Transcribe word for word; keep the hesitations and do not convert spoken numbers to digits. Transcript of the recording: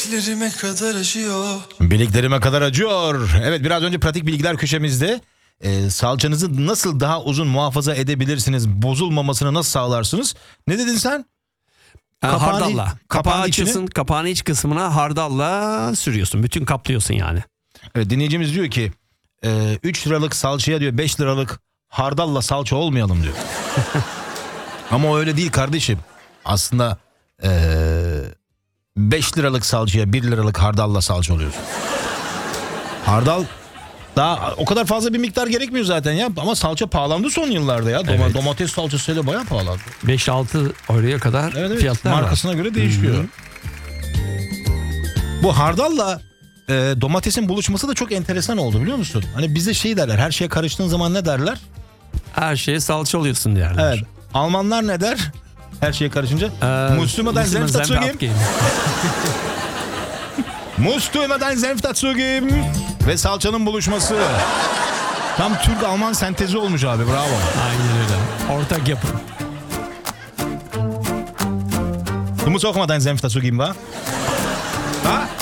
Biliklerime kadar acıyor. Biliklerime kadar acıyor. Evet, biraz önce pratik bilgiler köşemizde e, salçanızı nasıl daha uzun muhafaza edebilirsiniz, bozulmamasını nasıl sağlarsınız? Ne dedin sen? Ha, Kapağını- hardalla. Kapağı kapağın açıyorsun, içini- kapağın iç kısmına hardalla sürüyorsun. Bütün kaplıyorsun yani. Evet, dinleyicimiz diyor ki üç liralık salçaya diyor beş liralık hardalla salça olmayalım diyor. Ama öyle değil kardeşim. Aslında beş liralık salçaya bir liralık hardalla salça oluyorsun. Hardal daha o kadar fazla bir miktar gerekmiyor zaten ya. Ama salça pahalandı son yıllarda ya. Doma- Evet. Domates salçasıyla bayağı pahalandı. beş altı euroya kadar Evet, evet. fiyatlar var. Markasına göre değişiyor. Hı-hı. Bu hardalla e, domatesin buluşması da çok enteresan oldu, biliyor musun? Hani bize şey derler, her şeye karıştığın zaman ne derler? Her şeye salça oluyorsun derler. Evet. Almanlar ne der? Her şeye karışınca. Ee, Muslima'dan Müslüman senf dazu senf geben. abgeben. Muslima'dan senf dazu geben. Ve salçanın buluşması. Tam Türk-Alman sentezi olmuş abi, bravo. Aynen öyle. Ortak yapım. Du musst auch mal deinen Senf dazu geben, wa? Ha?